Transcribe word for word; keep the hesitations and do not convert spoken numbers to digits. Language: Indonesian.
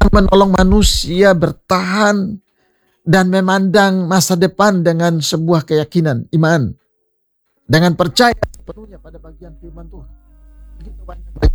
menolong manusia bertahan dan memandang masa depan dengan sebuah keyakinan, iman, dengan percaya sepenuhnya pada bagian firman Tuhan. Begitu banyak